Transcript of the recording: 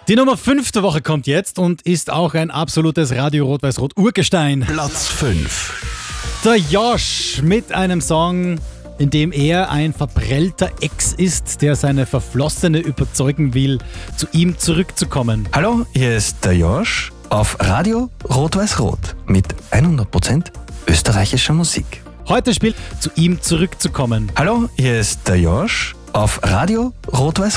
Die Nummer 5 der Woche kommt jetzt und ist auch ein absolutes Radio Rot-Weiß-Rot Urgestein. Platz 5. Der Josh mit einem Song, in dem er ein verprellter Ex ist, der seine Verflossene überzeugen will, zu ihm zurückzukommen. Hallo, hier ist der Josh auf Radio Rot-Weiß-Rot mit 100% österreichischer Musik. Heute spielt zu ihm zurückzukommen. Hallo, hier ist der Josh auf Radio Rot-Weiß-Rot.